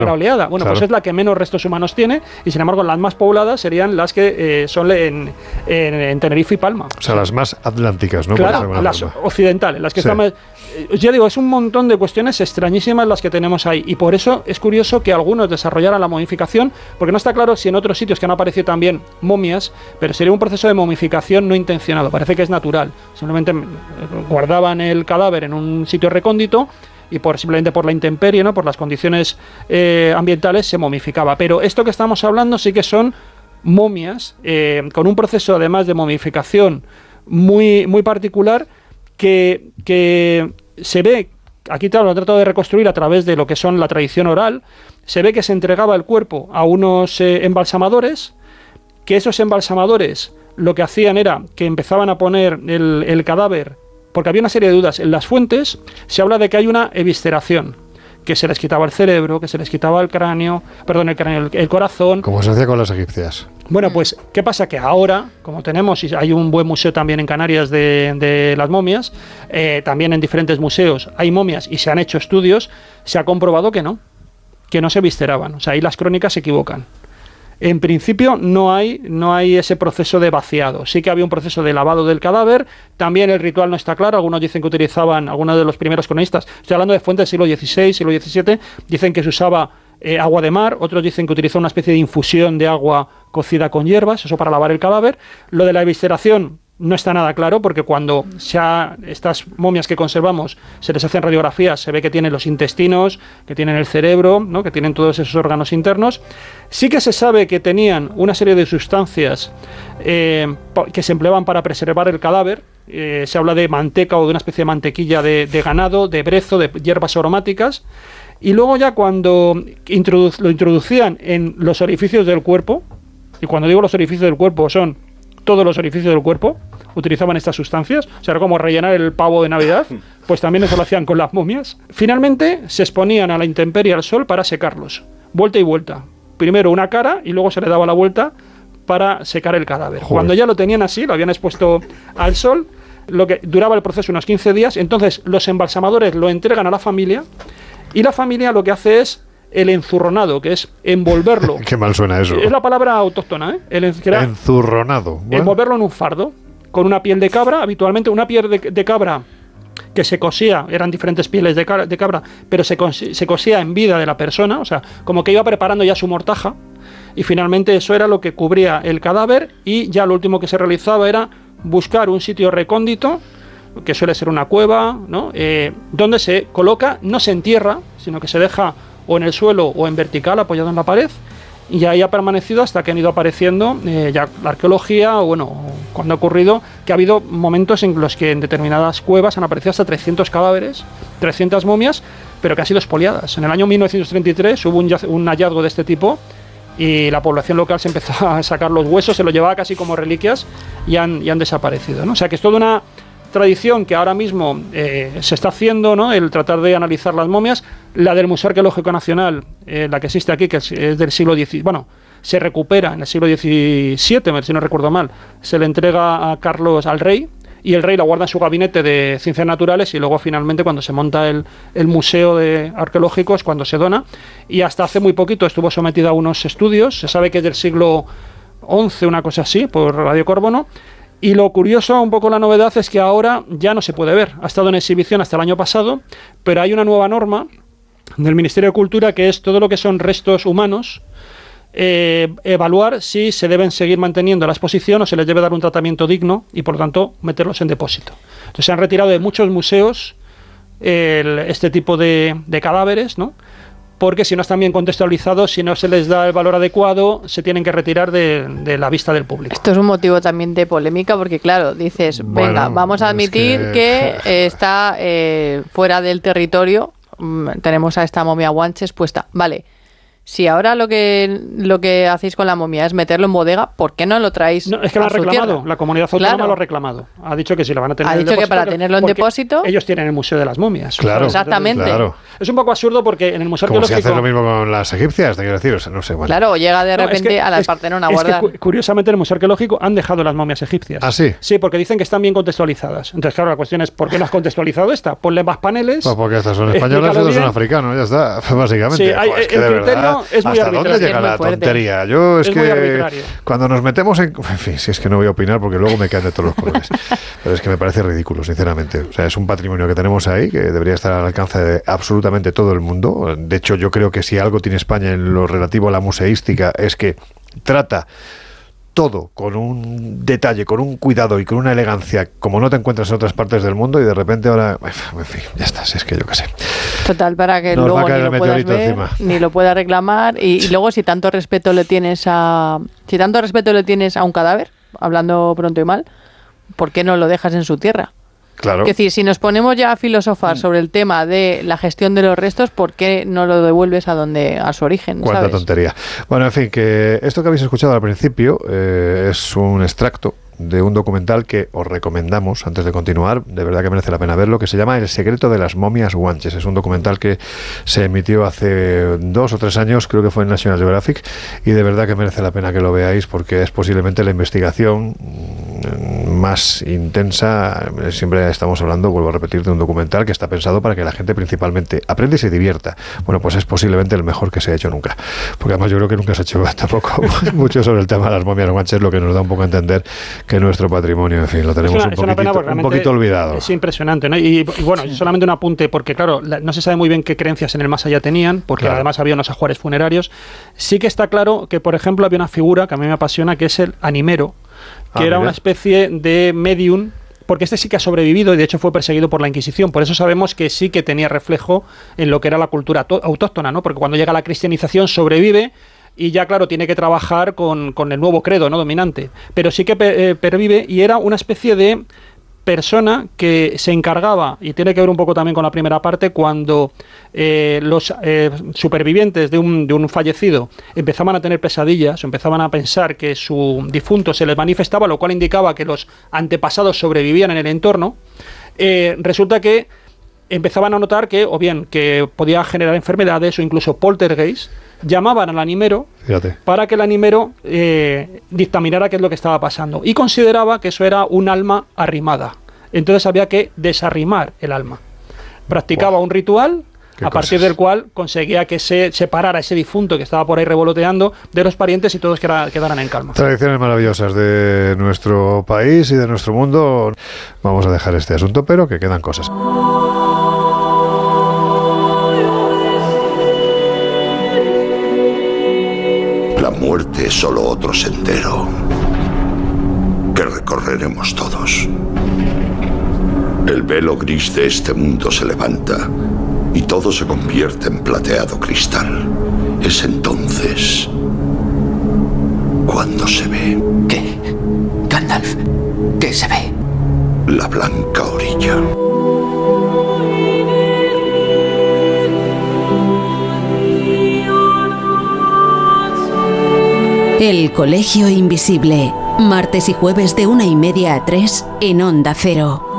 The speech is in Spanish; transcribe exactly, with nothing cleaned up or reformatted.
La oleada, bueno, claro. Pues es la que menos restos humanos tiene y sin embargo las más pobladas serían las que eh, son en, en, en Tenerife y Palma. O sea, las más atlánticas, ¿no? Claro, las forma. occidentales, las que sí. están más... Eh, ya digo, es un montón de cuestiones extrañísimas las que tenemos ahí y por eso es curioso que algunos desarrollaran la momificación, porque no está claro si en otros sitios que han aparecido también momias, pero sería un proceso de momificación no intencionado, parece que es natural, simplemente guardaban el cadáver en un sitio recóndito y por simplemente por la intemperie, ¿no? Por las condiciones eh, ambientales se momificaba. Pero esto que estamos hablando sí que son momias, eh, con un proceso además de momificación muy, muy particular que, que se ve, aquí lo he tratado de reconstruir a través de lo que son la tradición oral, se ve que se entregaba el cuerpo a unos eh, embalsamadores, que esos embalsamadores lo que hacían era que empezaban a poner el, el cadáver, porque había una serie de dudas. En las fuentes se habla de que hay una evisceración, que se les quitaba el cerebro, que se les quitaba el cráneo, perdón, el cráneo, el, el corazón. Como se hacía con las egipcias. Bueno, pues, ¿qué pasa? Que ahora, como tenemos, y hay un buen museo también en Canarias de, de las momias, eh, también en diferentes museos hay momias y se han hecho estudios, se ha comprobado que no, que no se evisceraban. O sea, ahí las crónicas se equivocan. En principio no hay, no hay ese proceso de vaciado. Sí que había un proceso de lavado del cadáver. También el ritual no está claro. Algunos dicen que utilizaban, algunos de los primeros cronistas, estoy hablando de fuentes del siglo dieciséis, siglo diecisiete, dicen que se usaba eh, agua de mar. Otros dicen que utilizó una especie de infusión de agua cocida con hierbas, eso para lavar el cadáver. Lo de la evisceración no está nada claro, porque cuando ya estas momias que conservamos se les hacen radiografías, se ve que tienen los intestinos, que tienen el cerebro, ¿no? Que tienen todos esos órganos internos. Sí que se sabe que tenían una serie de sustancias eh, que se empleaban para preservar el cadáver. Eh, se habla de manteca o de una especie de mantequilla de, de ganado, de brezo, de hierbas aromáticas. Y luego ya cuando introdu- lo introducían en los orificios del cuerpo, y cuando digo los orificios del cuerpo son todos los orificios del cuerpo, utilizaban estas sustancias, o sea, era como rellenar el pavo de Navidad, pues también eso lo hacían con las momias. Finalmente se exponían a la intemperie, al sol, para secarlos, vuelta y vuelta. Primero una cara y luego se le daba la vuelta para secar el cadáver. Joder. Cuando ya lo tenían así, lo habían expuesto al sol, lo que duraba el proceso unos quince días, entonces los embalsamadores lo entregan a la familia y la familia lo que hace es el enzurronado, que es envolverlo. Qué mal suena eso. Es la palabra autóctona, ¿eh? El en, enzurronado. Bueno. Envolverlo en un fardo, con una piel de cabra, habitualmente una piel de, de cabra que se cosía, eran diferentes pieles de, de cabra, pero se, se cosía en vida de la persona, o sea, como que iba preparando ya su mortaja, y finalmente eso era lo que cubría el cadáver, y ya lo último que se realizaba era buscar un sitio recóndito, que suele ser una cueva, ¿no? Eh, donde se coloca, no se entierra, sino que se deja o en el suelo o en vertical, apoyado en la pared, y ahí ha permanecido hasta que han ido apareciendo eh, ya la arqueología, o bueno, cuando ha ocurrido, que ha habido momentos en los que en determinadas cuevas han aparecido hasta trescientos cadáveres, trescientas momias, pero que han sido expoliadas. En el año mil novecientos treinta y tres hubo un, un hallazgo de este tipo, y la población local se empezó a sacar los huesos, se los llevaba casi como reliquias, y han, y han desaparecido, ¿no? O sea que es toda una tradición que ahora mismo eh, se está haciendo, ¿no? El tratar de analizar las momias. La del Museo Arqueológico Nacional, eh, la que existe aquí, que es, es del siglo diez, bueno, se recupera en el siglo diecisiete, si no recuerdo mal, se le entrega a Carlos, al rey, y el rey la guarda en su gabinete de ciencias naturales, y luego finalmente cuando se monta el, el museo de arqueológicos, cuando se dona, y hasta hace muy poquito estuvo sometida a unos estudios. Se sabe que es del siglo once, una cosa así, por radiocarbono. Y lo curioso, un poco la novedad, es que ahora ya no se puede ver. Ha estado en exhibición hasta el año pasado, pero hay una nueva norma del Ministerio de Cultura, que es todo lo que son restos humanos, eh, evaluar si se deben seguir manteniendo la exposición o se les debe dar un tratamiento digno y, por lo tanto, meterlos en depósito. Entonces se han retirado de muchos museos el, este tipo de, de cadáveres, ¿no? Porque si no están bien contextualizados, si no se les da el valor adecuado, se tienen que retirar de, de la vista del público. Esto es un motivo también de polémica, porque claro, dices, bueno, venga, vamos a admitir es que, que eh, está eh, fuera del territorio, mmm, tenemos a esta momia guanche expuesta. Vale, si ahora lo que lo que hacéis con la momia es meterlo en bodega, ¿por qué no lo traéis? No, es que lo a ha su reclamado, tierra? la comunidad autónoma Claro. lo ha reclamado. Ha dicho que si lo van a tener Ha en el dicho que depósito, para tenerlo en porque depósito- ellos tienen el Museo de las Momias. Claro. Exactamente. Claro. Es un poco absurdo porque en el Museo Como si Arqueológico... haces lo mismo con las egipcias, te quiero decir, o sea, no sé, bueno. Claro, o llega de No, es repente que- a la es- Partenón a es que guardar. cu- curiosamente en el Museo Arqueológico han dejado las momias egipcias. ¿Ah, sí? Sí, porque dicen que están bien contextualizadas. Entonces, claro, la cuestión es, ¿por qué no has contextualizado esta? Ponle más paneles. Pues porque estas son españolas y explícalo estos son bien. africanos, ya está, básicamente. Sí, hay- Joder, es que el de criterio verdad, es muy ¿hasta arbitrario, dónde es llega muy la fuerte. tontería? Yo es, Es muy que arbitrario. cuando nos metemos en... En fin, si es que no voy a opinar porque luego me caen de todos los colores. Pero es que me parece ridículo, sinceramente. O sea, es un patrimonio que tenemos ahí que debería estar al alcance de absolutamente todo el mundo. De hecho, yo creo que si algo tiene España en lo relativo a la museística es que trata todo con un detalle, con un cuidado y con una elegancia como no te encuentras en otras partes del mundo, y de repente ahora, en fin, ya está, si es que yo qué sé. Total, para que Nos va a luego caer ni el lo puedas meteorito ver, encima. ni lo puedas reclamar. Y, y luego, si tanto respeto le tienes a. Si tanto respeto le tienes a un cadáver, hablando pronto y mal, ¿por qué no lo dejas en su tierra? Claro. Es decir, si nos ponemos ya a filosofar sobre el tema de la gestión de los restos, ¿por qué no lo devuelves a donde a su origen? Cuánta ¿sabes? tontería. Bueno, en fin, que esto que habéis escuchado al principio eh, es un extracto de un documental que os recomendamos antes de continuar, de verdad que merece la pena verlo, que se llama El secreto de las momias guanches. Es un documental que se emitió hace dos o tres años, creo que fue en National Geographic, y de verdad que merece la pena que lo veáis porque es posiblemente la investigación más intensa. Siempre estamos hablando, vuelvo a repetir, de un documental que está pensado para que la gente principalmente aprenda y se divierta. Bueno, pues es posiblemente el mejor que se ha hecho nunca, porque además yo creo que nunca se ha hecho tampoco mucho sobre el tema de las momias guanches, lo que nos da un poco a entender que nuestro patrimonio, en fin, lo tenemos Es una- un, es una pena poquitito, porque un realmente poquito olvidado. Es impresionante, ¿no? Y, y bueno, solamente un apunte, porque claro, la- no se sabe muy bien qué creencias en el más allá tenían, porque Claro. además había unos ajuares funerarios. Sí que está claro que, por ejemplo, había una figura que a mí me apasiona, que es el animero, que Ah, era mira. una especie de medium, porque este sí que ha sobrevivido y de hecho fue perseguido por la Inquisición. Por eso sabemos que sí que tenía reflejo en lo que era la cultura to- autóctona, ¿no? Porque cuando llega la cristianización sobrevive y ya, claro, tiene que trabajar con, con el nuevo credo, ¿no? Dominante. Pero sí que pe- eh, pervive y era una especie de persona que se encargaba, y tiene que ver un poco también con la primera parte, cuando eh, los eh, supervivientes de un, de un fallecido empezaban a tener pesadillas, o empezaban a pensar que su difunto se les manifestaba, lo cual indicaba que los antepasados sobrevivían en el entorno, eh, resulta que empezaban a notar que, o bien, que podía generar enfermedades o incluso poltergeist, llamaban al animero Fíjate. para que el animero eh, dictaminara qué es lo que estaba pasando, y consideraba que eso era un alma arrimada. Entonces había que desarrimar el alma. Practicaba Buah. un ritual Qué a partir cosas. del cual conseguía que se separara ese difunto que estaba por ahí revoloteando de los parientes y todos queda- quedaran en calma. Tradiciones maravillosas de nuestro país y de nuestro mundo. Vamos a dejar este asunto, pero que quedan cosas. La muerte es solo otro sendero que recorreremos todos. El velo gris de este mundo se levanta y todo se convierte en plateado cristal. Es entonces cuando se ve ¿Qué? Gandalf, ¿qué se ve? la blanca orilla. El Colegio Invisible, martes y jueves de una y media a tres en Onda Cero.